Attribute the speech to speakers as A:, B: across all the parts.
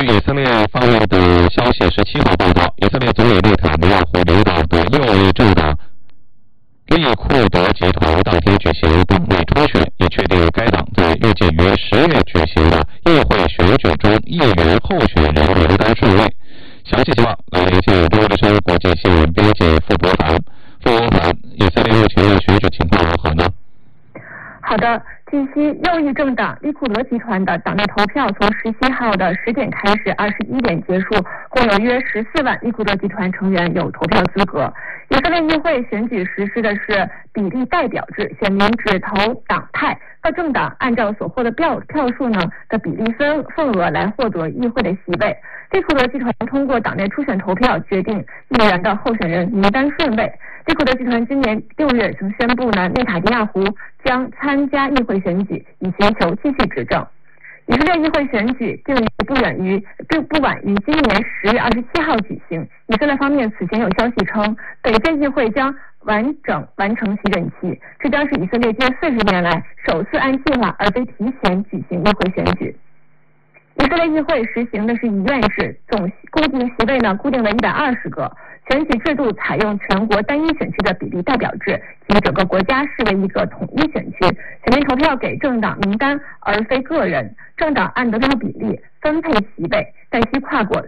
A: 以色列方面的消息，17号报道，以色列总理内塔尼亚胡领导的右翼政党利库德集团当天举行党内初选，也确定该党在预计于10月举行的议会选举中议员候选人名单顺位。详细情况来联系中国之声国际新闻编辑傅博凡。以色列目前的选举情况如何呢？
B: 好的，据悉，右翼政党利库德集团的党内投票从17号的10点开始，21点结束，共有约14万利库德集团成员有投票资格。以色列议会选举实施的是比例代表制，选民只投党派，各政党按照所获的票数呢的比例份额来获得议会的席位。利库德集团通过党内初选投票决定议员的候选人名单顺位。利库德集团今年6月曾宣布呢，内塔尼亚胡将参加议会选举，以寻求继续执政。以色列议会选举定于不晚于今年10月27号举行。以色列方面此前有消息称，本届议会将完成其任期，这将是以色列近40年来首次按计划而非提前举行议会选举。以色列议会实行的是议院制，总固定席位呢固定为120个。选举制度采用全国单一选区的比例代表制，将整个国家视为一个统一选区，选民投票给政党名单而非个人，政党按得票比例分配席位，但需跨过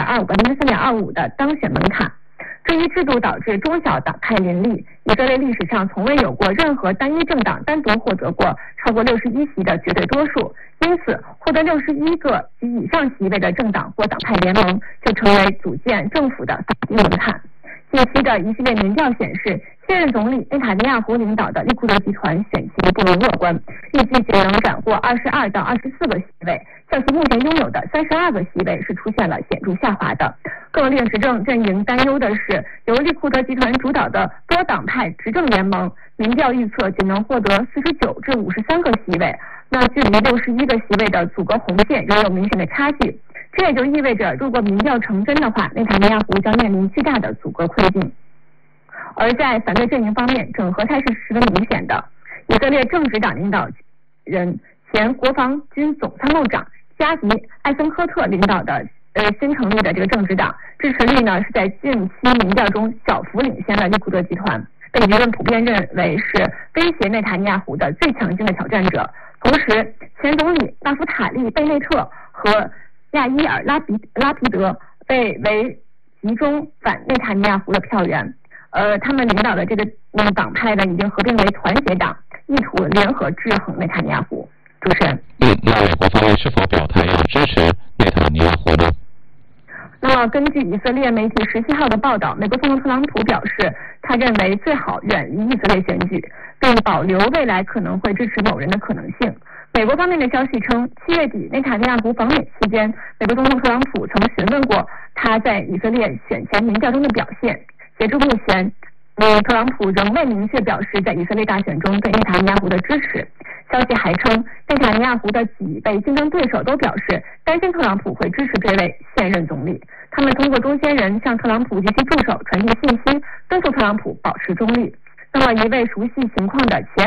B: 3.25%的当选门槛。这一制度导致中小党派林立，以色列历史上从未有过任何单一政党单独获得过超过61席的绝对多数，因此获得61个及以上席位的政党或党派联盟就成为组建政府的法定门槛。近期的一系列民调显示，现任总理内塔尼亚胡领导的利库德集团选情不容乐观，预计仅能斩获22到24个席位，较其目前拥有的32个席位是出现了显著下滑的。更令执政阵营担忧的是，由利库德集团主导的多党派执政联盟，民调预测仅能获得49至53个席位，那距离61个席位的阻隔红线仍有明显的差距。这也就意味着，如果民调成真的话，内塔尼亚胡将面临巨大的阻隔困境。而在反对阵营方面，整合态势十分明显的。以色列正直党领导人、前国防军总参谋长加迪·艾森科特领导的新成立的这个正直党，支持率呢是在近期民调中小幅领先了利库德集团，被舆论普遍认为是威胁内塔尼亚胡的最强劲的挑战者。同时，前总理纳夫塔利·贝内特和亚伊尔·拉皮德被为集中反内塔尼亚胡的票源，他们领导的这个党派呢已经合并为团结党，意图联合制衡内塔尼亚胡。主持人，
A: 那美国方面是否表态要支持内塔尼亚胡呢？
B: 那么根据以色列媒体17号的报道，美国总统特朗普表示，他认为最好远离以色列选举，并保留未来可能会支持某人的可能性。美国方面的消息称，7月底内塔尼亚胡访美期间，美国总统特朗普曾询问过他在以色列选前民调中的表现。截至目前，特朗普仍未明确表示在以色列大选中对内塔尼亚胡的支持。消息还称，内塔尼亚胡的几位竞争对手都表示担心特朗普会支持这位现任总理。他们通过中间人向特朗普及其助手传递信息，敦促特朗普保持中立。那么，一位熟悉情况的前